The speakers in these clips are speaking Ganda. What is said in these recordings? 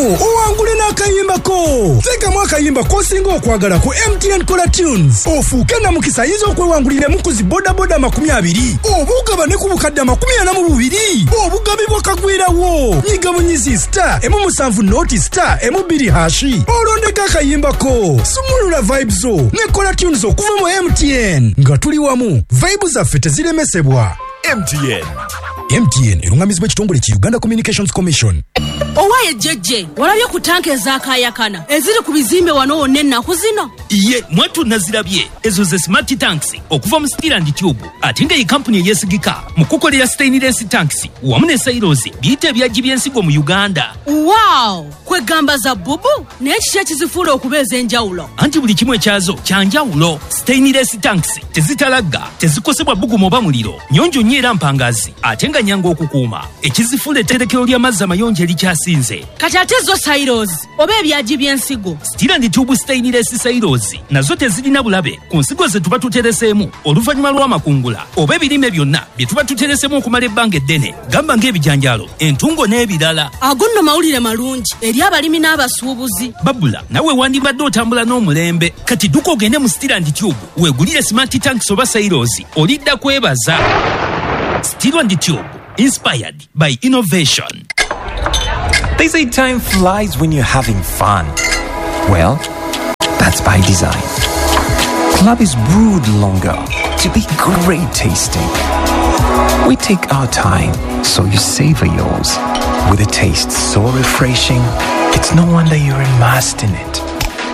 owangule n'akayimba ko. Teekamu akayimba kosinga okwagala ku MTN Kola Tunes. Ofuuke na mukisa ayinza okwewangulira mu kuzi bodaboda 20 obugaba ne ku bukadde 42 obugabibwa kagwirawo. Nyiga munyizi star M7 noti star M2 hashi olondeka akayimba ko. Sumulula vibes zo ne Kola Tunes okuva mu MTN nga tuli wamu. Vibes zaffe teziremesebwa. MTN erungamizibwa ekitongole ki Uganda Communications Commission. Owaye jeje walabye ku tanke zakayakana eziri ku bizimbe wano wonna ennaku zino. Iye mwatu nazirabye ezo ze smart tanks okuva mu Steel and Tube ate nga iyi company eyesigika mu kukolera stainless tanks wamu ne silos biyite ebyagi by'ensigo mu Uganda. Wow, kwegamba za bubu n'ekiki ekizifuula okubeeza enjawulo. Anti buli kimu ekyazo kyanjawulo. Stainless tanks tezitalagga, tezikosebwa bugumu oba muliro, nyonjo nnyo era mpangazi ate nga nyanga okukuuma. Ekizifuula etterekero ly'amazzi amayonjo erikyasinze. Kati ate zo silos oba ebyagi by'ensigo. Steel and Tube stainless silos nazo tezirina bulabe ku nsigo ze tuba tutereseemu oluvannyuma lw'amakungula oba ebirime byonna bye tuba tutereseemu okumala ebbanga eddene, gamba ng'ebijanjaalo, entungo n'ebirala. Ago nno mawulire malungi eri abalimi n'abasuubuzi. Babula nawe wandibadde otambula n'omulembe. Kati dduka ogende mu Steel and Tube weegulire smart tanks oba silos olidda kwebaza. Steel and Tube, inspired by innovation. They say time flies when you're having fun. Well, that's by design. Club is brewed longer to be great tasting. We take our time, so you savor yours. With a taste so refreshing, it's no wonder you're immersed in it.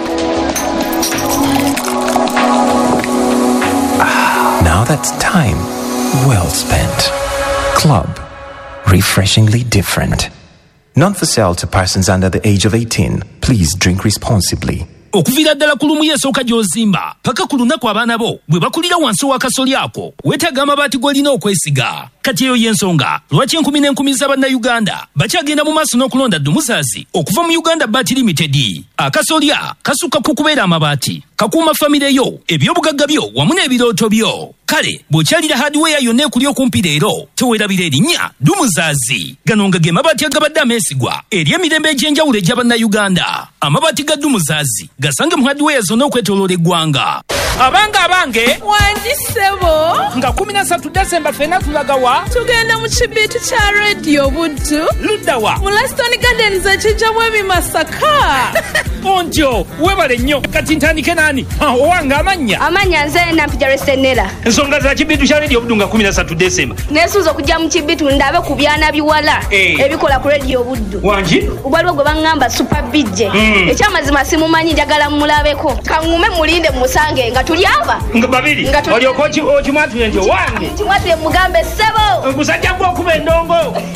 Now that's time well spent. Club, refreshingly different. Not for sale to persons under the age of 18. Please drink responsibly. Okuviira ddala ku lumu y'esooka gy'ozimba paka ku lunaku abaana bo bwe bakulira wansi w'akasolya ako weetaaga amabaati g'olina okwesiga. Kati eyo y'ensonga lwaki enkumi n'enkumi z'Abannayuganda bakyagenda mu maaso n'okulonda Dumuzazi okuva mu Uganda Bat Limited. Akasolya kasukka ku kubeera amabaati, kakuuma famire yo, ebyobugagga byo wamu n'ebirooto byo. Kale bw'okyalira hardware yonna ekuli okumpi leero teweerabira erinnya Dumuzazi. Gano nga ge mabaati agabadde ameesigwa eri emirembe egy'enjawulo egy'Abannayuganda. Amabaati ga Dumuzazi gasange mu hardware zonna okwetooloola eggwanga. Abange Wandisebo nga 13 December fena tulagawa tugenda mu kibitu kya Radio Buddu luddawa mu Laston Gardens ekijjamu ebimasaka. Onjo webale nnyo kati ntandike nani owanga amanya nze Nampijja Senera. Ensonga za kibitu kya Radio Buddu nga 13 December nesuuza okujja mu kibitu ndabe ku byana biwala ebikola ku Radio Buddu. Wangi ubaliwo gwe bangamba Super Bidje ekyamazima simumanyi njagala mulabeko kangume mulinde musange nga tulyaba nga babiri olyoka okimwatu njo wange kimwatu mugambe sebo ngusajja gwokuba endongo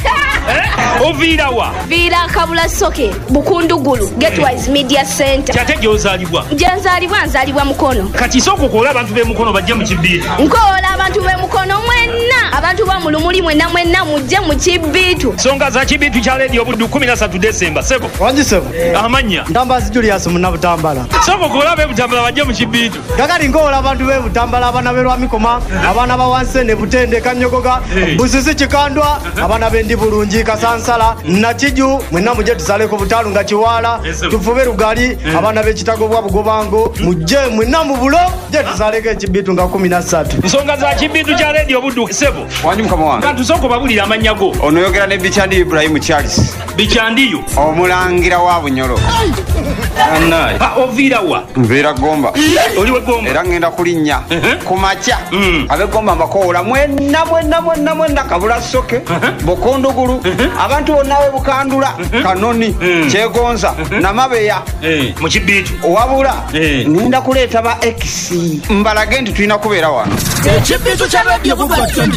oviirawa viira Kabula Soke Bukundugulu Getwise Media Center. Kyate gy'ozaalibwa nzaalibwa Mukono. Kati sooka okoola abantu b'e Mukono bajje mu kibiitu. Nkoola abantu b'e Mukono mwenna abantu ba Mulumuli mwenna mujje mu kibiitu. Nsonga za kibiitu kya Radio Buddu 13 December sebo wangi sebo amanya Ndambazi Julius Munnabutambala. Sooka okoola b'e Butambala bajje mu kibiitu. Kakati nkoola abantu b'e Butambala abaana b'e Lwamikoma abaana ba Wansene Butende Kanyogoga Busisi Kikandwa abaana b'Endi Bulungi Kasansala Nakiju mwenna mujje tusaleko Butalu nga Kiwala tufube Rugali abaana b'Ekitago bwa Bugobango mujje mwenna mu bulo je tusaleko ekibiitu nga 13. Nsonga za kibiitu kya Radio Buddu sebo wanyi mukama wange kantu sooka babulira amannya go onoyogera ne Bichandi Ibrahim Charles Bichandiyo omulangira wa Bunyoro annaye oviirawa nveera Gomba oliwe Gomba era ngenda kulinnya ku makya abe Gomba mbakoola mwenna Kabula Soke Bukundugulu abantu bonna b'e Bukandula Kanoni Kyegonza Namabeya mu kibiitu wabula nenda kuleeta ba X mbalage nti tulina kubeera wano ekibiitu kya Radio Buddu 25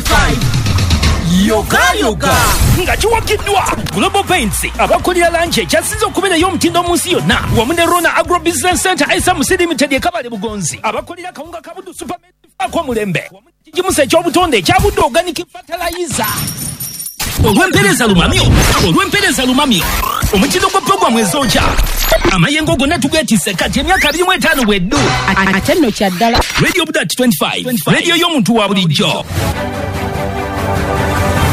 yoga nga kiwakiddwa Global Paints abakulira lanche ekyasinze okubeera y'omutindo mu nsi yonna wamu ne Rona Agro Business Center SMC Limited ekabale Bugonzi abakulira kawunga ka Buddu Supermed ako mulembe kimusa ekyobutonde ekya Buddu Organic Fertilizer olw'empereza lumamyo omutindo gwa programu ezokya amayengo gonna tugeetisse kati emyaka 25 bweddu ate nno kyaddala Radio Buddu 25 radio y'omuntu wa bulijjo.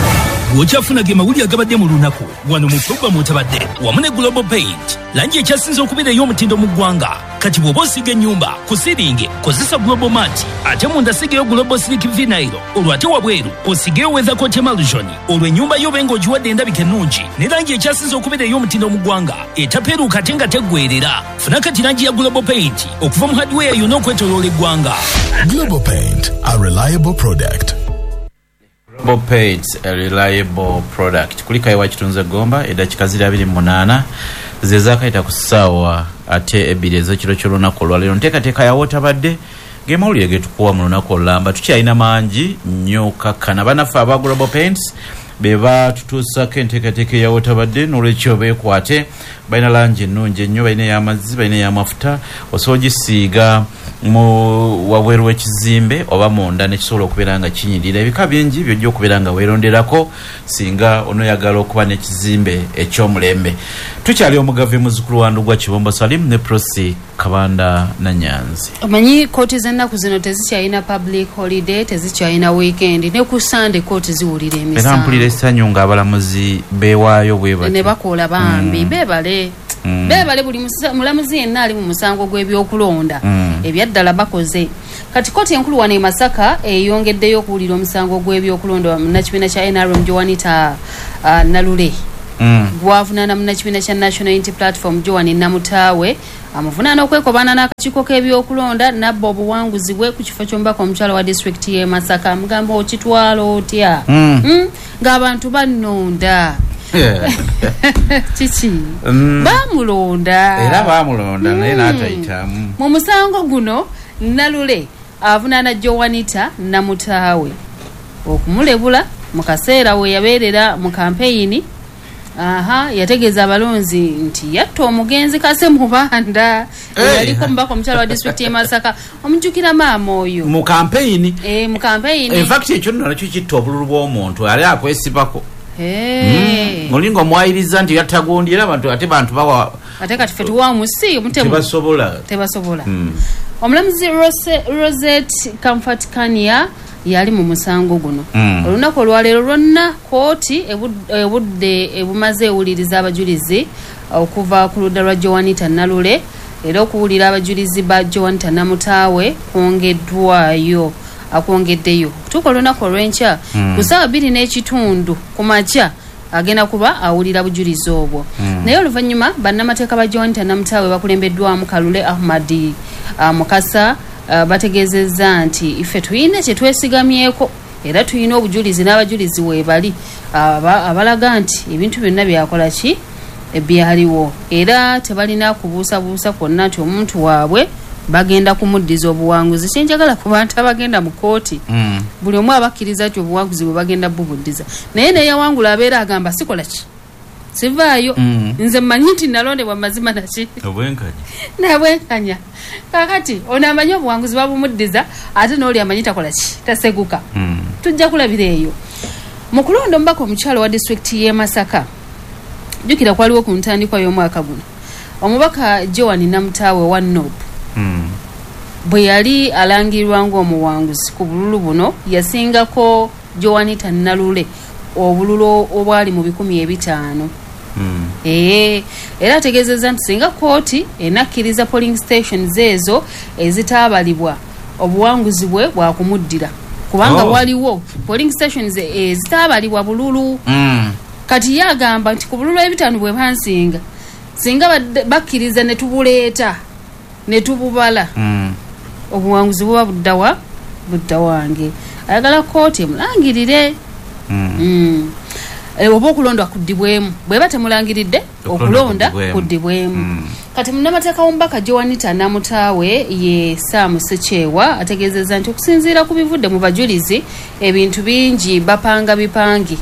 bw'okyafuna ge mawulire agabadde mu lunaku wano mu Tubba mutabadde wamu ne Global Paint langi ekyasinze okubeera ey'omutindo mu ggwanga kati bw'oba osiga ennyumba ku siringi kozesa Global Mat ate munda sigeyo Global Silk Vinyl olwo ate wabweru osigeyo Weather Coat Emulsion olwo ennyumba yo benga ogiwadde endabika ennungi ne langi ekyasinze okubeera ey'omutindo mu ggwanga etapeeruuka ate nga teggwerera funa kati langi ya Global Paint okuva mu hardware yonna okwetooloola eggwanga. Global Paint, a reliable product. Global Paint, a reliable product. Kulika iwa chitunze gomba edakika ziri 28 zezakaita ku ssaawa ate ebbiri ez'ekiro ky'olunaku olwaleero nteekateeka ya wotabadde gemawulire getukuwa mu lunaku olulamba tukyalina mangi nnyo kakkana banaffe aba Global Paints beba tutuusako enteekateeka ya wotabadde n'olwekyo beekwate balina langi ennungi ennyo balina ey'amazzi balina ey'amafuta osobola ogisiiga mu wabweru w'ekizimbe oba munda nekisobola okubeera nga kinyirira ebika bingi byojja okubeera nga weeronderako singa onoyagala okuba n'ekizimbe eky'omulembe. Tukyali omugave muzzukulu wa Ndugwa Kibombo Salim ne Prosi Kabanda Nanyanzi. Omanyi kooti z'ennaku zino tezikyalina public holiday, tezikyalina weekend, ne ku Sunday kooti ziwulira emisango. Era mpulira essanyu ng'abalamuzi beewaayo bwe bati ne bakola bambi beebale beebale buli mulamuzi yenna ali mu musango gw'ebyokulonda ebyaddala bakoze. Kati kooti enkulu wano e Masaka eyongeddeyo okuwulira omusango gw'ebyokulonda munnakibiina kya NRM Joanita Nalule gwavunaana munnakibiina kya National Unity Platform Joan Namutaawe amuvunaana okwekobana n'akakiiko k'ebyokulonda nabba obuwanguzi bwe ku kifo ky'omubaka omukyalo wa district y'e Masaka mugamba okitwala otya ng'abantu bannonda kiki baamulonda era baamulonda naye n'atayitamu mu musango guno Nalule avunaana Joanita Namutaawe okumulebula mu kaseera we yabeerera mu kampeyini yategeeza abalonzi nti yatta omugenzi Kase Mubanda yaliko mubaka omukyalo wa district y'e Masaka omujjukira maama oyo mu kampeyini mu kampeyini in fact ekyo nno nakyo kitta obululu bw'omuntu ali akwesibako mulingo mwayiriza nti yattagundi era ate bantu bawa ate kati ffe tuwamusi tebasobola omulamuzi Rosette Comfort Kania yali mu musango guno olunaku olwaleero lwonna kooti ebudde ebumaze ewuliriza abajulizi okuva ku ludda lwa Joanita Nalule era okuwulira abajulizi ba Joanita Namutaawe akwongeddeyo okutuuka olunaku olw'enkya ku ssaawa 2:30 ku makya agenda kuba awulira bujulizi obwo naye oluvannyuma bannamateeka ba Joanita Namutaawe bakulembeddwamu Kalule Ahmadi Mukasa bategeezezza nti ife tuyina kye twesigamyeko era tuyina obujulizi n'abajulizi weebali abalaga nti ebintu byonna byakola ki ebyaliwo era tebalina kubuusabuusa kwonna nti omuntu waabwe bagenda kumuddiza obuwanguzi. Kyenjagala ku bantu abagenda mu kooti buli omu abakkiriza nti obuwanguzi bwe bagenda bubuddiza naye neyawangula abeera agamba sikola ki sivaayo nze mmanyi nti nalondebwa mazima naki nabwenkanya kakati ono amanyi obuwanguzi babumuddiza ate n'oli amanyi takola ki taseguka tujja kulabira eyo mu kulonda omubaka omukyalo wa district y'e Masaka. Jjukira kwaliwo ku ntandikwa y'omwaka guno omubaka Joan Namutaawe wa NOB bwe yali alangirwa ng'omuwanguzi ku bululu buno yasingako Joanita Nalule obululu obwali mu 500 era ategeezezza nti singa kooti enakkiriza polling stations ezo ezitaabalibwa obuwanguzi bwe bwakumuddira kubanga waliwo polling stations ezitaabalibwa bululu kati yagamba nti ku bululu 5 bwe bansinga singa bakkiriza ne tubuleeta ne tububala obuwanguzi buba budda wange ayagala kooti emulangirire oba okulonda kuddibwemu bweba temulangiridde okulonda kuddibwemu kati munnamateeka w'omubaka Joanita Namutaawe ye Sam Sekyewa ategeezezza nti okusinziira ku bivudde mu bajulizi ebintu bingi bapanga bipange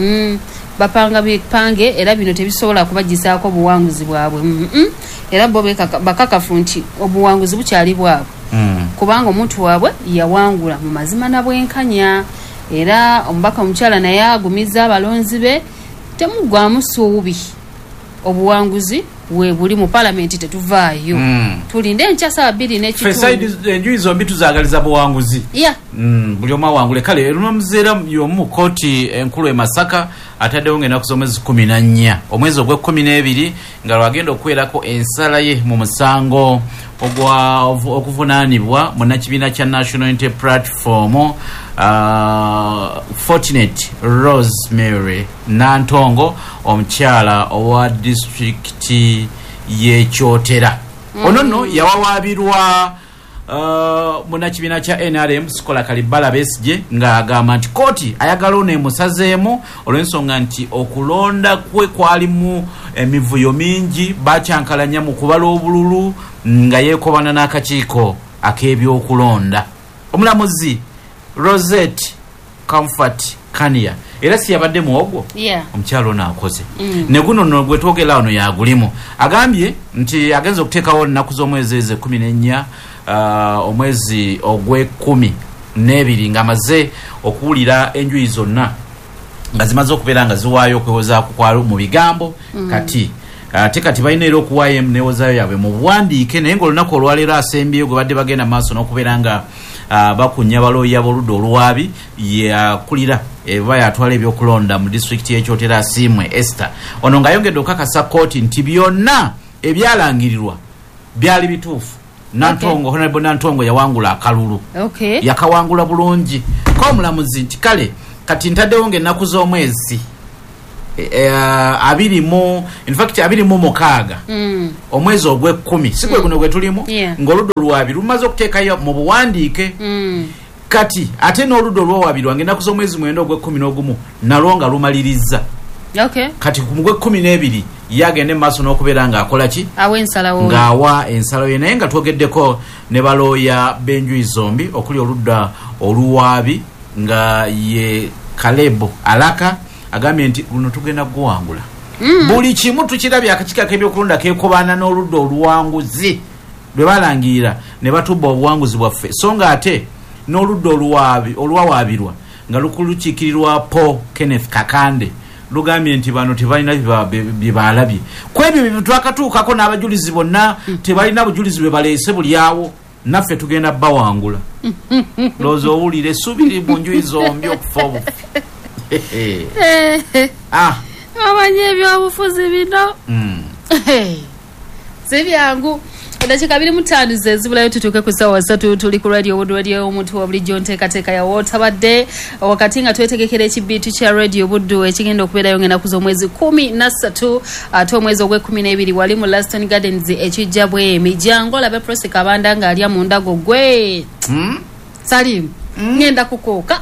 era bino tebisobola kubagisaako obuwanguzi bwabwe era bo bakakafu nti obuwanguzi bukyali bwabwe kubanga omuntu waabwe yawangula mu mazima na bwenkanya era omubaka omukyala naye agumiza abalonzi be temuggwamu ssuubi obuwanguzi we buli mu palamenti tetuvaayo tulinde enkya ssaawa 2:30 enjuyi zombi tuzaagaliza buwanguzi buli omu awangule kale luno muzeera y'omu kooti enkulu e Masaka ataddewo ng'ennaku z'omwezi 14 omwezi ogw'e12 nga lwagenda okuwerako ensala ye mu musango okuvunaanibwa munnakibiina kya National Unity Platform Fortunate Rosemary Nantongo omukyala owa disitulikiti y'Ekyotera. Ono nno yawawaabirwa munnakibiina kya NRM Sikola Kalibala Besigye ng'agamba nti kooti ayagala ono emusazeemu olw'ensonga nti okulonda kwe kwalimu emivuyo mingi bakyankalanya mu kubala obululu nga yeekobana n'akakiiko ak'ebyokulonda. Omulamuzi Rosette Comfort Kania era si yabadde muwogwo omukyalo ono akoze ne guno nno gwe twogera wano yagulimu. Agambye nti agenza okuteekawo nnaku z'omwezi eze 14 omwezi ogw'e12 ng'amaze okuwulira enjuyi zonna nga zimaze okubeera nga ziwaayo okwewozaako kwalo mu bigambo kati ate kati balina era okuwaayo neewozaayo yaabwe mu buwandiike naye ng'olunaku olwaleero asembyeyo gwe badde bagenda maaso n'okubeera nga bakunya balooya b'oludda oluwaabi yakulira eba yatwala ebyokulonda mu disitulikiti y'Ekyotera Asiimwe Esther ono ng'ayongedde okukakasa kooti nti byonna ebyalangirirwa byali bituufu. Nantongo Honorable Nantongo yawangula akalulu yakawangula bulungi ko omulamuzi nti kale kati ntaddewo ng'ennaku z'omwezi 26 omwezi ogw'e10 si gwe guno gwe tulimu ng'oludda olwabiri lumaze okuteekayo mu buwandiike kati ate n'oludda olwowabirwa ng'ennaku z'omwezi 9 ogw'e11 nalwo nga lumaliriza kati ku gwe12 yagende maaso n'okubeera ng'akola ki ng'awa ensalo ye naye nga twogeddeko ne balooya b'enjuyi zombi okuli oludda oluwaabi nga ye Kalebo Alaka agambye nti luno tugenda kuwangula buli kimu tukirabye akakiiko k'ebyokulonda keekobana n'oludda oluwanguzi lwe balangirira ne batubba obuwanguzi bwaffe so nga ate n'oludda olwawaabirwa nga lukulukiikirirwa Paul Kenneth Kakande lugambye nti bano tebalina byebalabye ku ebyo bye twakatuukako n'abajulizi bonna tebalina bujulizi bwe baleese buli awo naffe tugenda bawangula looza owulire subiri mu njuyi zombi okufa obufu amanyi ebyobufuzi bino si byangu. Eddakiika 25 ze zibulayo tutuuke ku ssaawa 3 tuli ku radio Buddu radio omuntu wa bulijjo nteekateeka ya wootabadde wakati nga twetegekera ekibiitu kya radio Buddu ekigenda okubeerayo ng'ennaku z'omwezi 13 ate omwezi ogw'e12 wali mu Laston Gardens ekijja bwemi jangu olabe Prosi Kabanda ng'alya mu ndago gwe Salim ngenda kukooka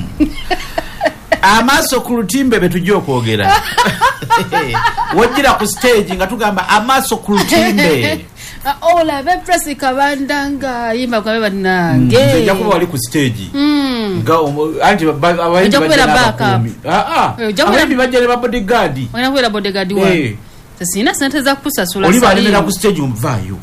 amaaso ku lutimbe betujja okwogera wajjira ku stage nga tugamba amaaso ku lutimbe olabe Prosi Kabanda nga yimba kwa bannange nja kuba wali ku stage nga anti abayimbi bajja ne bodyguard wana kwera bodyguard wa sina sente za kusasula oli balemera ku stage umvayo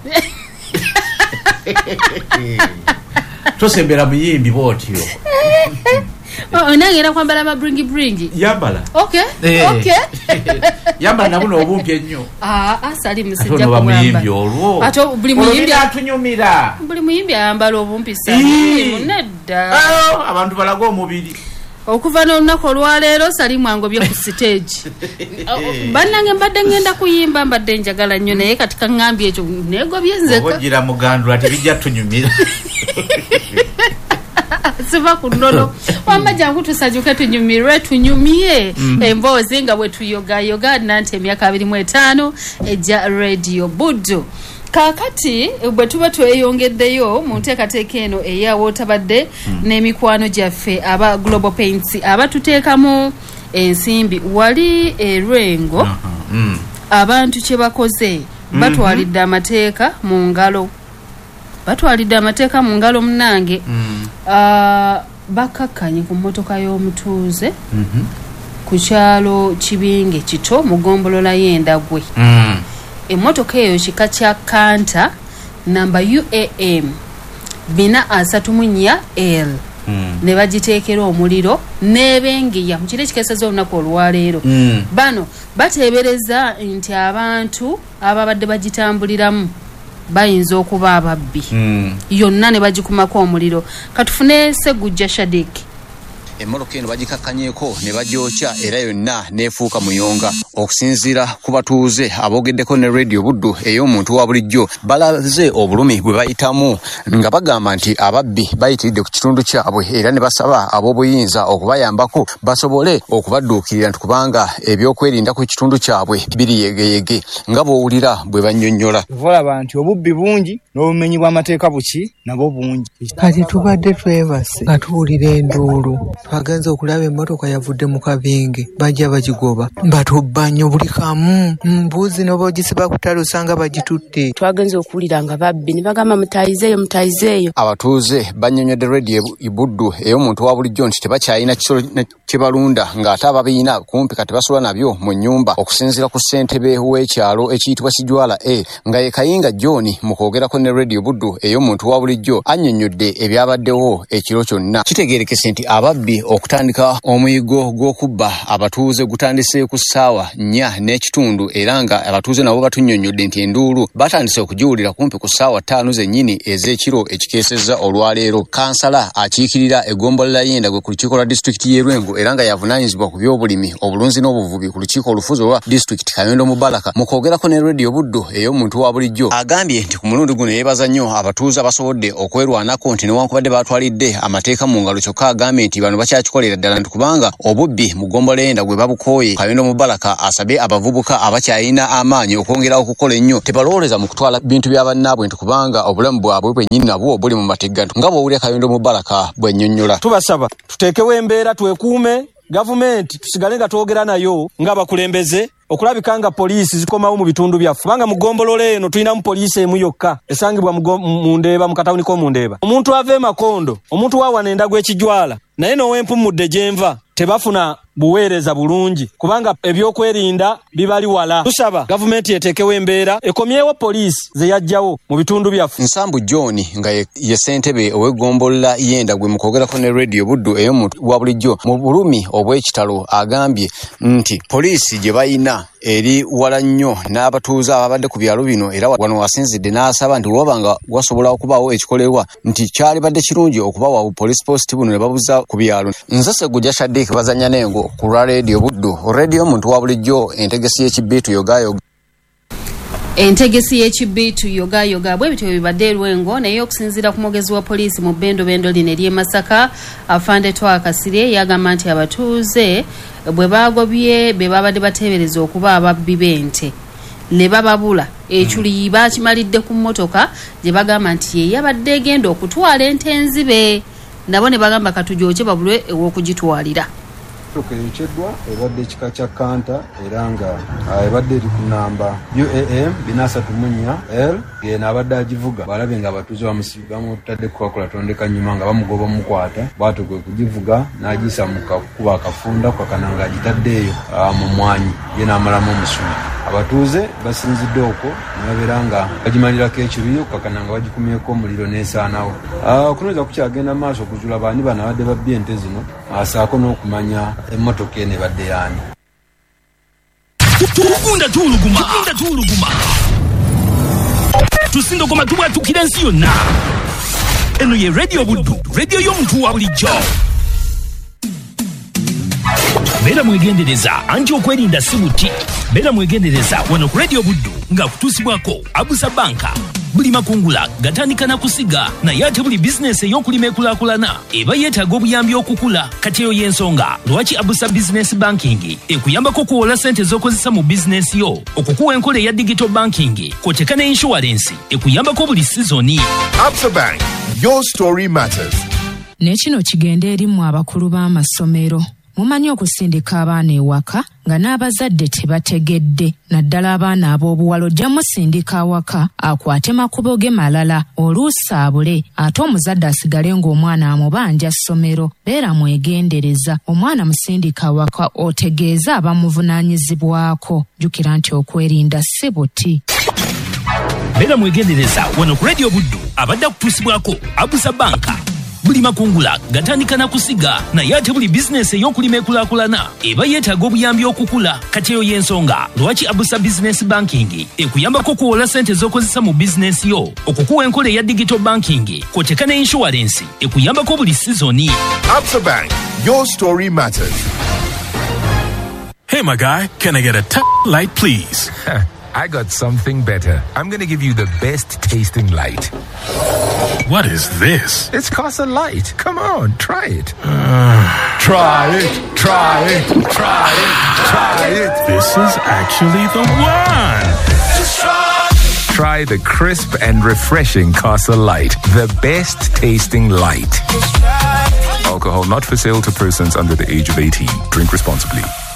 tosembera muyimbi botyo onangera kwambala mabringi yambala okay yambala nabuno obumpi ennyo asali musijja ko muyimbi olwo ato buli muyimbi atunyumira buli muyimbi ayambala obumpi sali munedda abantu balaga omubiri okuva n'olunaku olwaleero sali mwango byo ku stage bannange mbadde ngenda kuyimba mbadde njagala nnyo naye kati kaŋŋambye ekyo neegobye nzeka ogira mugandula tebijja tunyumira siva ku nnono wamba jangu tusajuke tunyumye emboozi nga bwe tuyogayoga nanti emyaka 25 ejja radio Buddu. Kakati bwe tuba tweyongeddeyo mu nteekateeka eno eya wootabadde n'emikwano gyaffe aba Global Paints abatuteekamu ensimbi wali erwengo abantu kye bakoze batwalidde amateeka mu ngalo munange bakakkanye ku mmotoka y'omutuuze ku kyalo Kibinge kito mu gombolola y'Endagwe emmotoka eyo kika kya Kanta namba UAM 434L ne bagiteekera omuliro n'ebengeya mu kiro ekikeeseza olunaku olwaleero bano bateebereza nti abantu ababadde bagitambuliramu bayinza okuba ababbi yonna ne bagikumako omuliro katufune Segujja Shadik emmoloka eno bagikakkanyeeko ne bagyokya era yonna neefuuka muyonga. Okusinziira ku batuuze aboogeddeko ne Radio Buddu ey'omuntu wa bulijjo balaze obulumi bwe bayitamu nga bagamba nti ababbi bayitiridde ku kitundu kyabwe era ne basaba ab'obuyinza okubayambako basobole okubadduukirira nti kubanga ebyokwerinda ku kitundu kyabwe biri yegeyege nga bw'owulira bwe bannyonnyola. Olaba nti obubbi bungi n'obumenyi bw'amateeka buki nabwo bungi. Kati tubadde twebase nga tuwulira enduulu. Twagenze okulaba emmotoka yavudde mu kabinge bajja bagigoba batubba nnyo buli kamu. Mbuzi n'oba ogisiba ku ttale osanga bagitutte. Twagenze okuwulira nga babbi ne bagamba mutayizeeyo. Abatuuze bannyonnyodde Radio Buddu ey'omuntu wa bulijjo nti tebakyalina kisolo kye balunda ng'ate ababiina kumpi kati basola nabyo mu nnyumba. Okusinziira ku ssentebe w'ekyalo ekiyitibwa Kijwala nga ye Kayinga John mu kwogerako ne Radio Buddu ey'omuntu wa bulijjo annyonnyodde ebyabaddewo ekiro kyonna. Kitegeerekese nti ababbi okutandika omuyigo gw'okubba abatuuze gutandise ku ssaawa 4:30 era nga abatuuze nabo batunnyonnyodde nti enduulu batandise okugiwulira kumpi ku ssaawa 5 zennyini ez'ekiro ekikeesezza olwaleero. Kansala akiikirira eggombolola y'Endagwe ku lukiiko lwa disitulikiti y'e Lwengo era nga yavunaanyizibwa ku by'obulimi obulunzi n'obuvubi ku lukiiko olufuzi olwa disitulikiti Kayondo Mubaraka mu kwogerako ne Radio Buddu ey'omuntu wa bulijjo agambye nti ku mulundi guno yeebaza nnyo abatuuze abasobodde okwerwanako nti newankubadde batwalidde amateeka mu ngalo kyokka agambye nti bano bakyakikolera ddala nti kubanga obubbi mu ggombolola y'Endagwe babukooye. Kayondo Mubaraka asabye abavubuka abakyalina amaanyi okwongera okukola ennyo tebalowooleza mu kutwala bintu bya bannaabwe nti kubanga obulamu bwabwe bwennyini nabwo buli mu mategga nga bw'owulira Kayondo Mubaraka bwennyonnyola. Tubasaba tuteekewo embeera twekuume gavumenti tusigale nga twogera nayo ng'abakulembeze okulabika nga poliisi zikomawo mu bitundu byaffe kubanga mu ggombolola eno tulinamu poliisi emu yokka esangibwa mu Ndeeba mu katawuni k'omu Ndeeba. Omuntu ava e Makondo omuntu wa wano Endagwe Kijwala naye n'ow'Empumudde gyenva tebafuna buweereza bulungi kubanga ebyokwerinda bibali wala. Tusaba gavumenti eteekewo embeera ekomyewo poliisi ze yajjawo mu bitundu byaffe. Nsambu John nga ye ssentebe ow'eggombolola y'Endagwe mu kwogerako ne Radio Buddu ey'omuntu wa bulijjo mu bulumi obw'ekitalo agambye nti poliisi gye bayina eri wala nnyo n'abatuuze ababadde ku byalo bino era wano wasinzidde n'asaba nti woba nga wasobola okubaawo ekikolerwa nti kyali badde kirungi okubawa bu police post buno ne babuza ku byalo. Nze Segujja Shadik bazanya nengo ku lwa Radio Buddu radio omuntu wa bulijjo entegesi y'ekibbiitu yogayoga. Entegesi y'ekibbiitu yogayoga bwe bityo bibadde Lwengo naye okusinziira ku mwogezi wa poliisi mu Bendo lino ery'e Masaka Afande Twakasire yagamba nti abatuuze bwe bagobye be babadde bateebereza okuba ababbi b'ente ne bababula ekyuli baakimalidde ku mmotoka gye bagamba nti ye yabadde egenda okutwala ente enzibe nabo ne bagamba katujooke babulwe ew'okugitwalira. Tukeyecheddwa ebadde ekika kya Kanta era nga ebadde eri ku namba UAM 434L gena abadde agivuga balabye nga abatuuze bamutadde kukola tondeka nyuma nga bamugoba mukwata batogwe kugivuga n'agisa mu kakuba akafunda kwa kananga agitaddeeyo mu mwanyi ye n'amalamu omusumo. Abatuuze basinzidde okwo nabeera nga bagimalirako ekiruyi kukakananga bagikumyeko omuliro n'esaanawo. Okunoza kukyagenda maaso okuzula baani bano abadde babbi ente zino asaako n'okumanya emmotoka eno ebadde yaani. Tukunda tuuluguma tusindogoma tubwatukira ensi yonna. Eno ye Radio Buddu radio y'omuntu wa bulijjo. Beera mwegendereza anti okwerinda si buti. Beera mwegendereza wano ku Radio Buddu nga kutuusibwako Abusa Banka. Buli makungula gatandika na kusiga naye ate buli bizinesi ey'okulima ekulaakulana eba yeetaaga obuyambi okukula. Kati eyo y'ensonga lwaki Abusa Business Banking ekuyambako okuwola ssente z'okozesa mu bizinesi yo, okukuwa enkola eya digital banking kw'oteeka ne inshuwarensi ekuyambako buli sizoni. Absa Bank, your story matters. Ne kino kigenda erimu abakulu b'amasomero. Mumanyi okusindika abaana ewaka nga n'abazadde tebategedde naddala abaana ab'obuwala ojja musindika awaka akwate makubo ge malala oluusi abule ate omuzadde asigale ng'omwana amubanja ssomero. Beera mwegendereza omwana musindika awaka otegeeza abamuvunaanyizibwako. Jjukira nti okwerinda si buti. Beera mwegendereza wano ku Radio Buddu abadde akutuusibwako Abusa Banka. buli makungula gatandika na kusiga naye ate buli bizinesi ey'okulima ekulaakulana eba yeetaaga obuyambi okukula. Kati eyo y'ensonga lwaki Abusa Business Banking ekuyambako okuwola ssente z'okozesa mu bizinesi yo, okukuwa enkola eya digital banking kw'oteeka ne inshuwarensi ekuyambako buli sizoni. Absa Bank, your story matters. Hey, my guy, can I get a light, please? I got something better. I'm going to give you the best tasting light. What is this? It's Casa Light. Come on, try it. Try it, try it, try it, try it. This is actually the one. Just try the crisp and refreshing Casa Light. The best tasting light. Alcohol not for sale to persons under the age of 18. Drink responsibly.